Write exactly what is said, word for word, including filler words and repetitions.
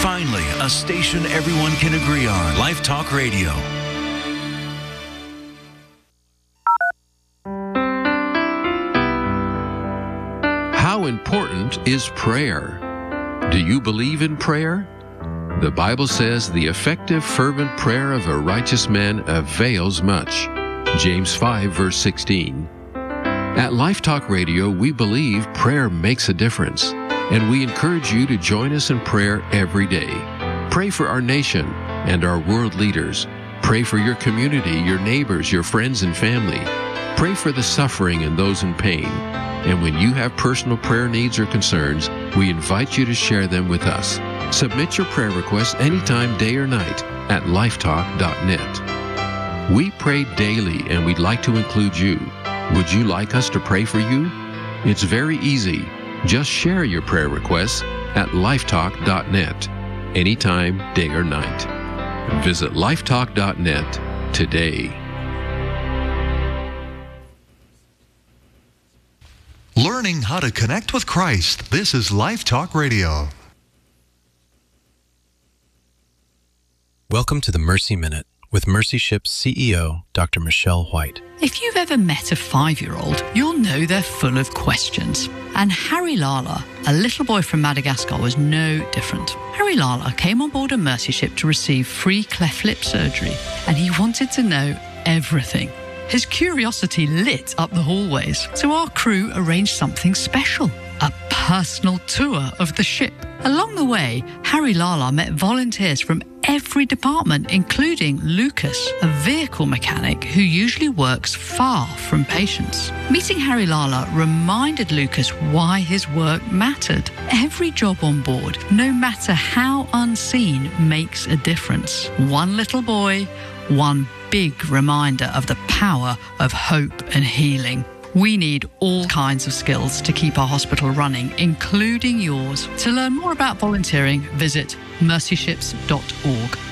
Finally, a station everyone can agree on. Life Talk Radio. How important is prayer? Do you believe in prayer? The Bible says the effective, fervent prayer of a righteous man avails much. James five, verse sixteen. At Life Talk Radio, we believe prayer makes a difference, and we encourage you to join us in prayer every day. Pray for our nation and our world leaders. Pray for your community, your neighbors, your friends and family. Pray for the suffering and those in pain. And when you have personal prayer needs or concerns, we invite you to share them with us. Submit your prayer requests anytime, day or night, at lifetalk dot net. We pray daily, and we'd like to include you. Would you like us to pray for you? It's very easy. Just share your prayer requests at lifetalk dot net, anytime, day or night. Visit lifetalk dot net today. Learning how to connect with Christ. This is Life Talk Radio. Welcome to the Mercy Minute with Mercy Ship's C E O, Doctor Michelle White. If you've ever met a five-year-old, you'll know they're full of questions. And Harry Lala, a little boy from Madagascar, was no different. Harry Lala came on board a Mercy Ship to receive free cleft lip surgery, and he wanted to know everything. His curiosity lit up the hallways, so our crew arranged something special, a personal tour of the ship. Along the way, Harry Lala met volunteers from every department, including Lucas, a vehicle mechanic who usually works far from patients. Meeting Harry Lala reminded Lucas why his work mattered. Every job on board, no matter how unseen, makes a difference. One little boy, one big reminder of the power of hope and healing. We need all kinds of skills to keep our hospital running, including yours. To learn more about volunteering, visit mercy ships dot org.